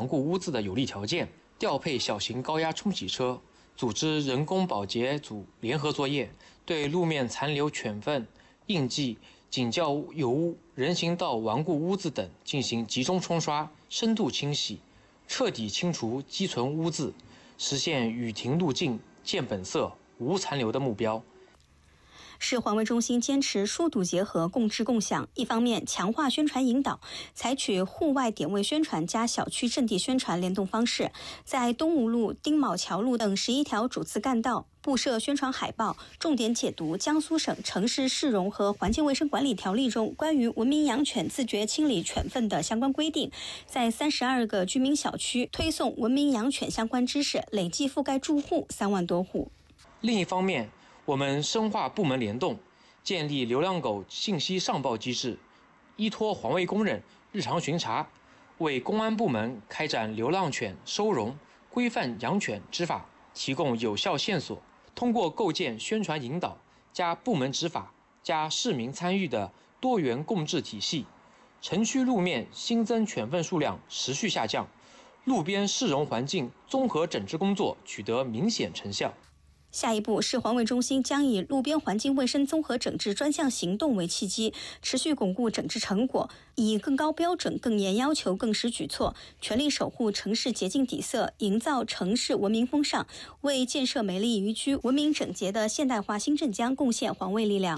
顽固污渍的有利条件，调配小型高压冲洗车，组织人工保洁组联合作业，对路面残留犬粪、印记、警教油污、人行道顽固污渍等进行集中冲刷、深度清洗，彻底清除积存污渍，实现雨停路径见本色、无残留的目标。 市环卫中心坚持疏堵结合、共治共享，一方面强化宣传引导，采取户外点位宣传加小区阵地宣传联动方式，在东吴路、丁卯桥路等11条主次干道布设宣传海报，重点解读江苏省城市市容和环境卫生管理条例中关于文明养犬自觉清理犬粪的相关规定，在32个居民小区推送文明养犬相关知识，累计覆盖住户3万多户。 另一方面，我们深化部门联动，建立流浪狗信息上报机制，依托环卫工人日常巡查，为公安部门开展流浪犬收容、规范养犬执法提供有效线索。通过构建宣传引导加部门执法加市民参与的多元共治体系，城区路面新增犬粪数量持续下降，路边市容环境综合整治工作取得明显成效。 下一步，市环卫中心将以路边环境卫生综合整治专项行动为契机，持续巩固整治成果，以更高标准、更严要求、更实举措，全力守护城市洁净底色，营造城市文明风尚，为建设美丽宜居、文明整洁的现代化新镇江贡献环卫力量。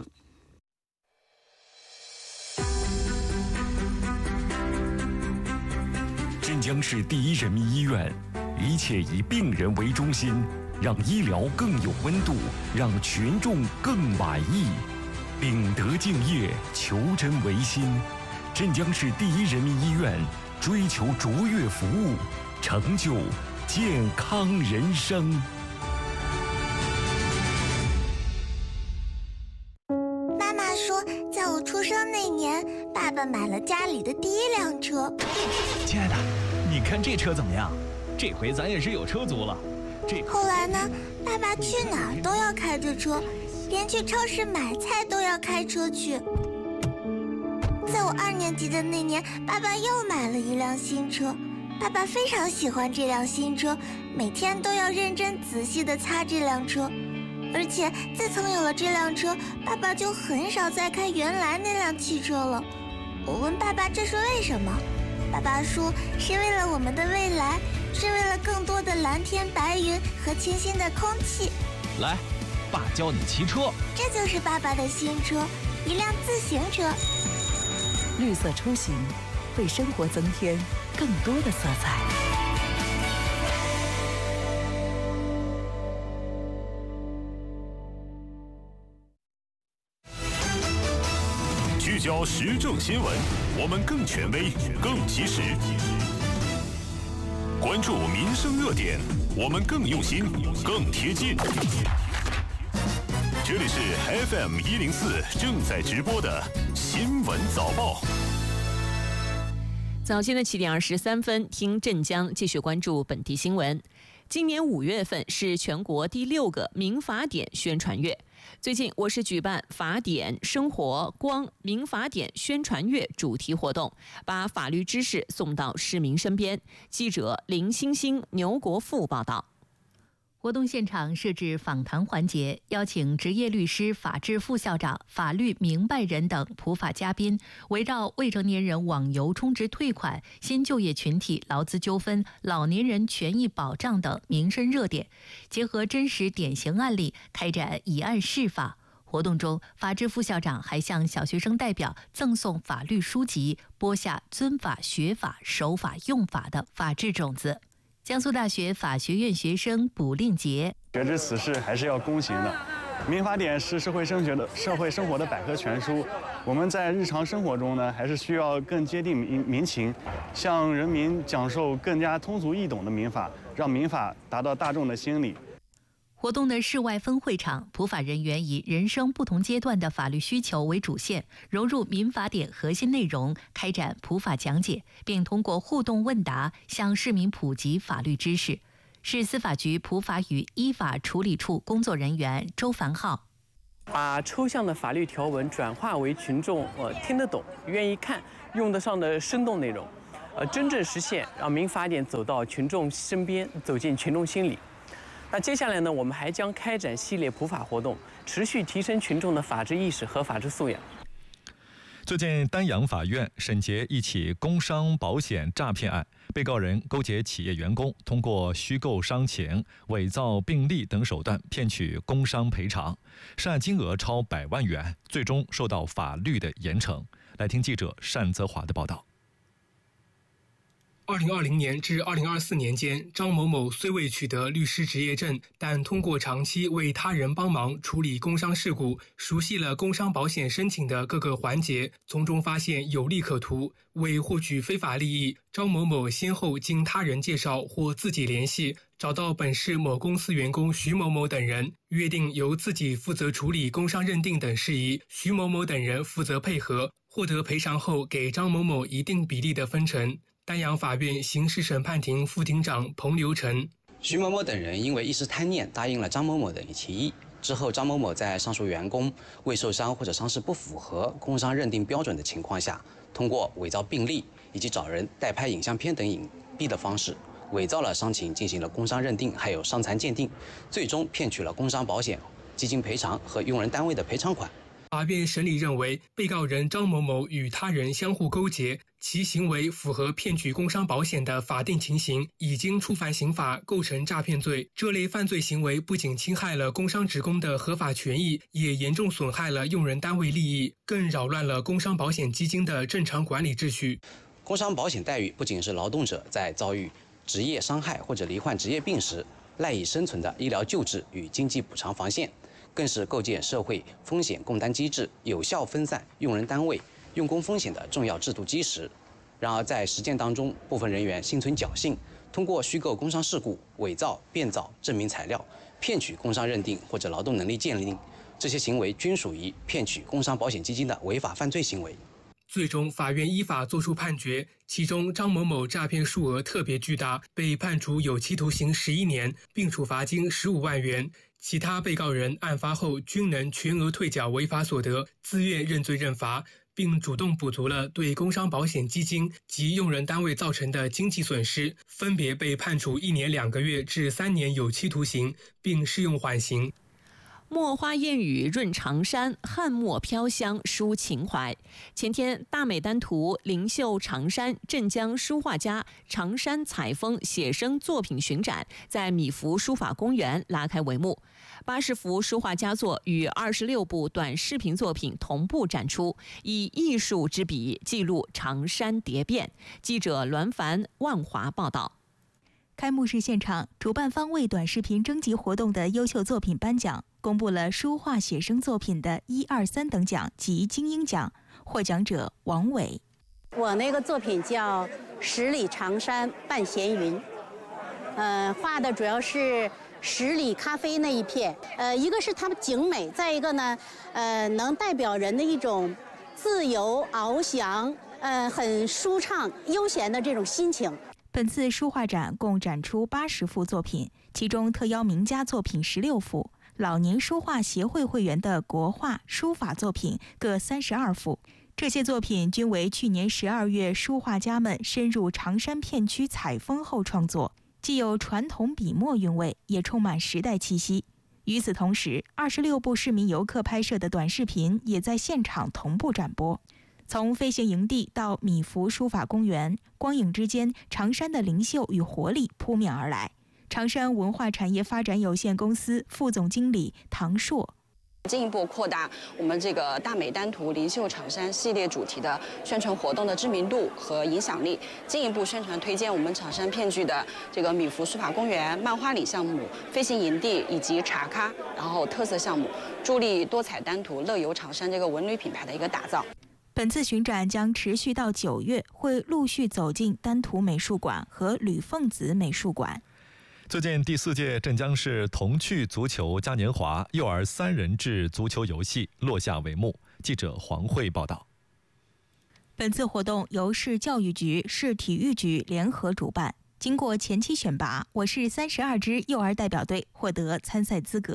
镇江市第一人民医院，一切以病人为中心，让医疗更有温度，让群众更满意。秉德敬业，求真为心。镇江市第一人民医院追求卓越服务，成就健康人生。 妈妈说，在我出生那年，爸爸买了家里的第一辆车。 亲爱的，你看这车怎么样？这回咱也是有车族了。 后来呢，爸爸去哪儿都要开着车，连去超市买菜都要开车去。在我2年级的那年，爸爸又买了一辆新车。爸爸非常喜欢这辆新车，每天都要认真仔细地擦这辆车。而且自从有了这辆车，爸爸就很少再开原来那辆汽车了。我问爸爸这是为什么，爸爸说是为了我们的未来，是为了更多的蓝天白云和清新的空气。 来，爸教你骑车。 这就是爸爸的新车，一辆自行车。 绿色出行，为生活增添更多的色彩。 聚焦时政新闻，我们更权威、更及时；关注民生热点，我们更用心、更贴近。这里是 FM 104正在直播的新闻早报。 早间的7点23分，听镇江继续关注本地新闻。今年5月份是全国第6个民法典宣传月。最近，我市举办法典、生活、光民法典宣传月主题活动，把法律知识送到市民身边。记者林欣欣、牛国富报道。 活动现场设置访谈环节，邀请职业律师、法制副校长、法律明白人等普法嘉宾，围绕未成年人网游充值退款、新就业群体劳资纠纷、老年人权益保障等民生热点，结合真实典型案例，开展以案释法。活动中，法制副校长还向小学生代表赠送法律书籍，播下尊法、学法、守法、用法的法治种子。江苏大学法学院学生卜令杰： 觉知此事还是要躬行的。民法典是社会生活的百科全书，我们在日常生活中呢，还是需要更接近民情，向人民讲授更加通俗易懂的民法，让民法达到大众的心里。 活动的室外分会场，普法人员以人生不同阶段的法律需求为主线，融入民法典核心内容，开展普法讲解，并通过互动问答向市民普及法律知识。市司法局普法与依法处理处工作人员周凡浩： 把抽象的法律条文转化为群众听得懂、愿意看、用得上的生动内容。 真正实现让民法典走到群众身边，走进群众心里。那接下来呢，我们还将开展系列普法活动，持续提升群众的法治意识和法治素养。 最近，丹阳法院审结一起工伤保险诈骗案，被告人勾结企业员工，通过虚构伤情、伪造病历等手段骗取工伤赔偿，涉案金额超100万元，最终受到法律的严惩。来听记者单泽华的报道。 2020年至2024年间，张某某虽未取得律师执业证，但通过长期为他人帮忙处理工伤事故，熟悉了工伤保险申请的各个环节，从中发现有利可图。为获取非法利益，张某某先后经他人介绍或自己联系，找到本市某公司员工徐某某等人，约定由自己负责处理工伤认定等事宜，徐某某等人负责配合，获得赔偿后给张某某一定比例的分成。丹阳法院刑事审判庭副庭长彭留成： 徐某某等人因为一时贪念，答应了张某某等提议。之后，张某某在上述员工未受伤或者伤势不符合工伤认定标准的情况下，通过伪造病历以及找人代拍影像片等隐蔽的方式，伪造了伤情，进行了工伤认定，还有伤残鉴定，最终骗取了工伤保险基金赔偿和用人单位的赔偿款。 法院审理认为，被告人张某某与他人相互勾结，其行为符合骗取工伤保险的法定情形，已经触犯刑法，构成诈骗罪。这类犯罪行为不仅侵害了工伤职工的合法权益，也严重损害了用人单位利益，更扰乱了工伤保险基金的正常管理秩序。 工伤保险待遇不仅是劳动者在遭遇职业伤害或者罹患职业病时赖以生存的医疗救治与经济补偿防线，更是构建社会风险共担机制、有效分散用人单位用工风险的重要制度基石。然而，在实践当中，部分人员心存侥幸，通过虚构工伤事故、伪造、变造证明材料，骗取工伤认定或者劳动能力鉴定，这些行为均属于骗取工伤保险基金的违法犯罪行为。 最终，法院依法作出判决，其中张某某诈骗数额特别巨大，被判处有期徒刑11年，并处罚金15万元。其他被告人案发后均能全额退缴违法所得，自愿认罪认罚，并主动补足了对工伤保险基金及用人单位造成的经济损失，分别被判处1年2个月至3年有期徒刑，并适用缓刑。 墨花艳语润长衫，汉墨飘香抒情怀。前天，大美丹图灵秀长衫镇江书画家长衫采风写生作品巡展在米芾书法公园拉开帷幕。80幅书画佳作与26部短视频作品同步展出，以艺术之笔记录长衫蝶变。记者栾凡、万华报道。 开幕式现场，主办方为短视频征集活动的优秀作品颁奖，公布了书画写生作品的1、2、3等奖及精英奖。获奖者王伟： 我那个作品叫《十里长衫半闲云》，画的主要是十里咖啡那一片。一个是它们景美，再一个呢，能代表人的一种自由翱翔，很舒畅悠闲的这种心情。 本次书画展共展出80幅作品，其中特邀名家作品16幅，老年书画协会会员的国画、书法作品各32幅。这些作品均为去年12月书画家们深入长山片区采风后创作，既有传统笔墨韵味，也充满时代气息。与此同时，26部市民游客拍摄的短视频也在现场同步展播。从飞行营地到米芾书法公园，光影之间，长衫的灵秀与活力扑面而来。长衫文化产业发展有限公司副总经理唐硕： 进一步扩大我们这个大美丹图灵秀长衫系列主题的宣传活动的知名度和影响力，进一步宣传推荐我们长衫片区的这个米芾书法公园、漫花里项目、飞行营地以及茶咖，然后特色项目，助力多彩丹图、乐游长衫这个文旅品牌的一个打造。 本次巡展将持续到9月，会陆续走进丹图美术馆和吕凤子美术馆。 最近第4届镇江市童趣足球嘉年华幼儿3人制足球游戏落下帷幕。记者黄慧报道。 本次活动由市教育局、市体育局联合主办，经过前期选拔，我市32支幼儿代表队获得参赛资格。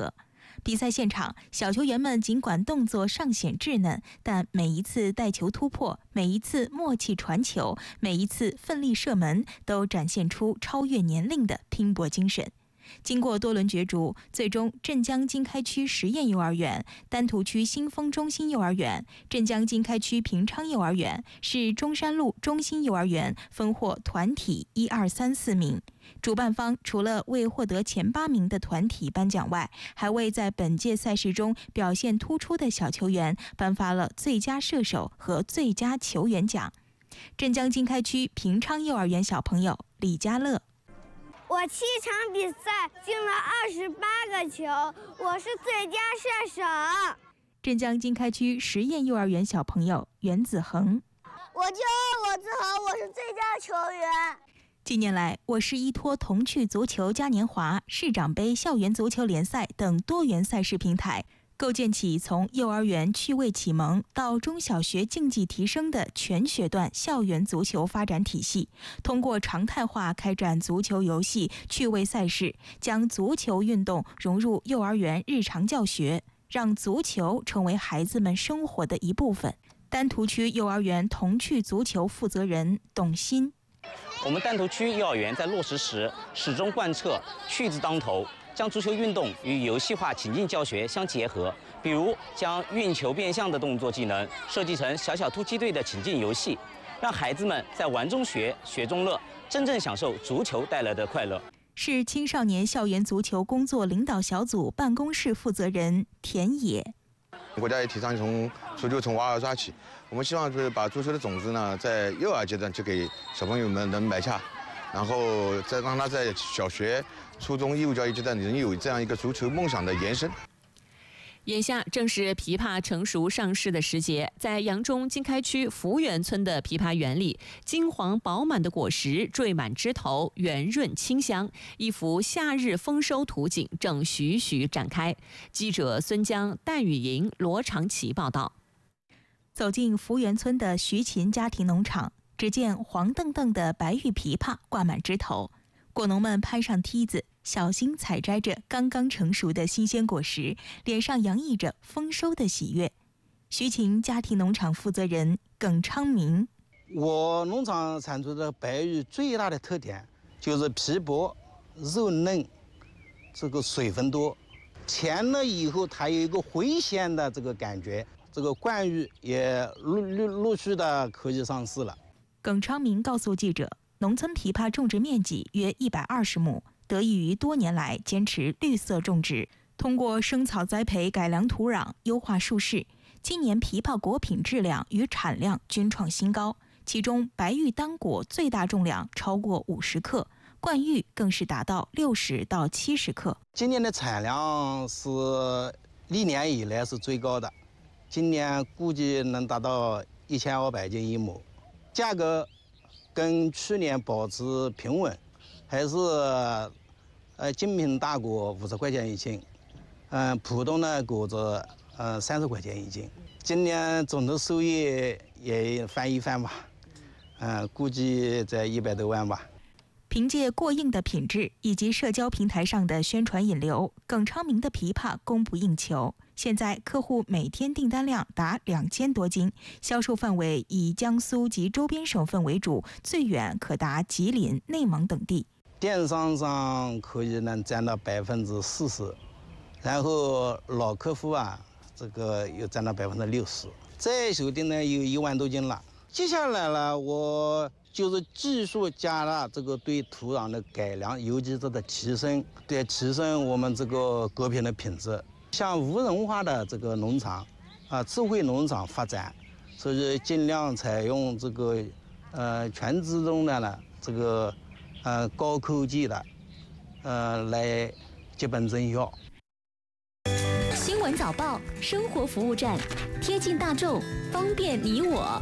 比赛现场，小球员们尽管动作尚显稚嫩，但每一次带球突破，每一次默契传球，每一次奋力射门，都展现出超越年龄的拼搏精神。经过多轮角逐，最终镇江经开区实验幼儿园、丹徒区新丰中心幼儿园、镇江经开区平昌幼儿园、市中山路中心幼儿园分获团体1、2、3、4名。主办方除了为获得前8名的团体颁奖外，还为在本届赛事中表现突出的小球员颁发了最佳射手和最佳球员奖。镇江经开区平昌幼儿园小朋友李家乐， 我7场比赛进了28个球，我是最佳射手。 镇江经开区实验幼儿园小朋友袁子恒， 我骄傲，我自豪，我是最佳球员。 近年来，我市依托童趣足球嘉年华、市长杯校园足球联赛等多元赛事平台，构建起从幼儿园趣味启蒙到中小学竞技提升的全学段校园足球发展体系。通过常态化开展足球游戏趣味赛事，将足球运动融入幼儿园日常教学，让足球成为孩子们生活的一部分。丹徒区幼儿园童趣足球负责人董鑫， 我们丹徒区幼儿园在落实时始终贯彻趣字当头，将足球运动与游戏化情境教学相结合，比如将运球变向的动作技能设计成小小突击队的情境游戏，让孩子们在玩中学，学中乐，真正享受足球带来的快乐。 是青少年校园足球工作领导小组办公室负责人田野。 国家也提倡足球从娃儿抓起，我们希望就是把足球的种子呢，在幼儿阶段就给小朋友们能埋下，然后再让他在小学、初中义务教育阶段能有这样一个足球梦想的延伸。 眼下正是枇杷成熟上市的时节，在扬中经开区福源村的枇杷园里，金黄饱满的果实缀满枝头，圆润清香，一幅夏日丰收图景正徐徐展开。记者孙江、戴雨莹、罗长奇报道。 走进福源村的徐勤家庭农场，只见黄澄澄的白玉枇杷挂满枝头，果农们攀上梯子，小心采摘着刚刚成熟的新鲜果实，脸上洋溢着丰收的喜悦。徐勤家庭农场负责人耿昌明， 我农场产出的白玉最大的特点就是皮薄、肉嫩，这个水分多，甜了以后它有一个回鲜的这个感觉。这个冠玉也陆续的可以上市了。 耿昌明告诉记者，农村枇杷种植面积约120亩，得益于多年来坚持绿色种植，通过生草栽培改良土壤、优化树势，今年枇杷果品质量与产量均创新高，其中白玉单果最大重量超过50克，冠玉更是达到60到70克。 今年的产量是历年以来是最高的，今年估计能达到1200斤一亩，价格跟去年保持平稳，还是精品大果50块钱一斤，普通的果子30块钱一斤。今年总的收益也翻一番吧，估计在100多万吧。 凭借过硬的品质以及社交平台上的宣传引流，耿昌明的枇杷供不应求。现在客户每天订单量达2000多斤，销售范围以江苏及周边省份为主，最远可达吉林、内蒙等地。 电商上可以能占到40%，然后老客户这个又占到60%，在手订单有1万多斤了。接下来呢，我就是技术加了这个对土壤的改良，尤其是的提升，对提升我们这个果品的品质。像无人化的这个农场，智慧农场发展，所以尽量采用这个全自动的呢，这个高科技的来接本增效。 新闻早报，生活服务站，贴近大众，方便你我。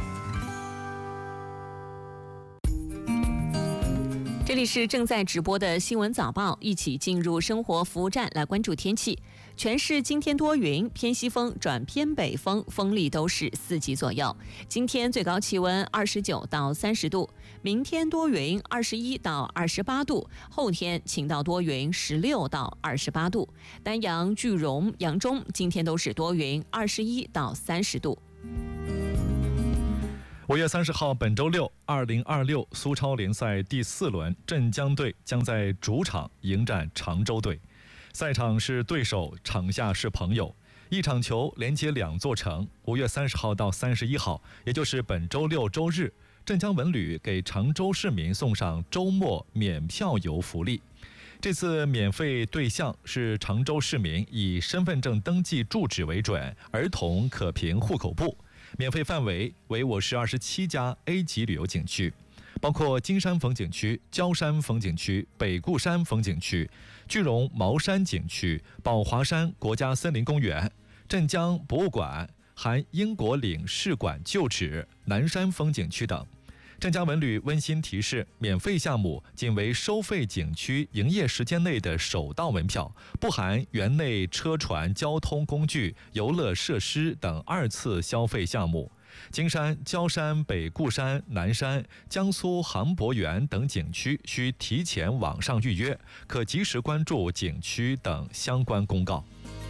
这里是正在直播的新闻早报，一起进入生活服务站来关注天气。 全市今天多云，偏西风转偏北风，风力都是4级左右。今天最高气温29到30度，明天多云21到28度，后天晴到多云16到28度。丹阳、句容、扬中今天都是多云21到30度。 5月30号，本周六，2026苏超联赛第4轮，镇江队将在主场迎战常州队。赛场是对手，场下是朋友，一场球连接2座城。5月30号到31号，也就是本周六周日，镇江文旅给常州市民送上周末免票游福利。这次免费对象是常州市民以身份证登记住址为准，儿童可凭户口簿。免费范围为我市27家 A 级旅游景区，包括金山风景区、焦山风景区、北固山风景区、句容茅山景区、宝华山国家森林公园、镇江博物馆、含英国领事馆旧址、南山风景区等。镇江文旅温馨提示，免费项目仅为收费景区营业时间内的首到门票，不含园内车船交通工具、游乐设施等2次消费项目。金山、焦山、北固山、南山、江苏航博园等景区需提前网上预约，可及时关注景区等相关公告。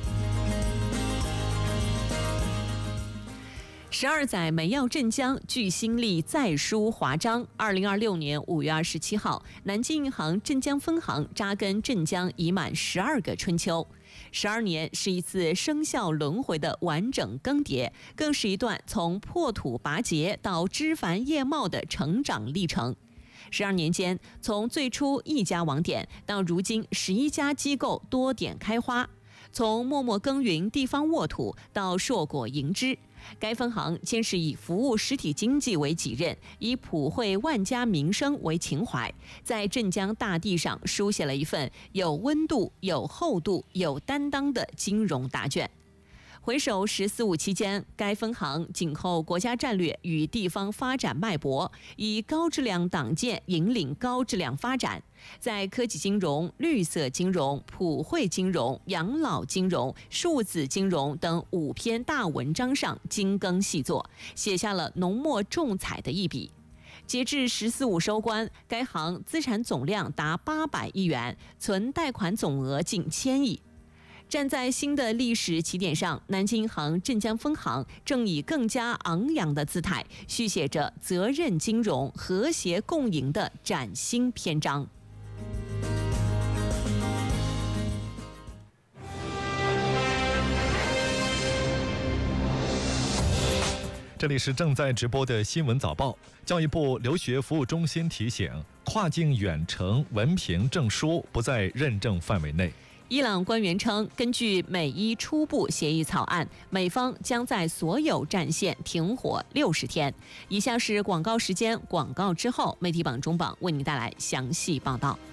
12载梅耀镇江，聚新力再书华章。2026年5月27号，南京银行镇江分行扎根镇江已满12个春秋。12年是一次生肖轮回的完整更迭，更是一段从破土拔节到枝繁叶茂的成长历程。12年间，从最初1家网点到如今11家机构多点开花，从默默耕耘地方沃土到硕果盈枝。该分行坚持以服务实体经济为己任，以普惠万家民生为情怀，在镇江大地上书写了一份有温度、有厚度、有担当的金融答卷。回首“十四五”期间，该分行紧扣国家战略与地方发展脉搏，以高质量党建引领高质量发展，在科技金融、绿色金融、普惠金融、养老金融、数字金融等5篇大文章上精耕细作，写下了浓墨重彩的一笔。截至“十四五”收官，该行资产总量达800亿元，存贷款总额近1000亿。站在新的历史起点上，南京银行镇江分行正以更加昂扬的姿态，续写着责任金融、和谐共赢的崭新篇章。 这里是正在直播的新闻早报。教育部留学服务中心提醒，跨境远程文凭证书不在认证范围内。 伊朗官员称，根据美伊初步协议草案，美方将在所有战线停火60天。以下是广告时间，广告之后，媒体榜中榜为您带来详细报道。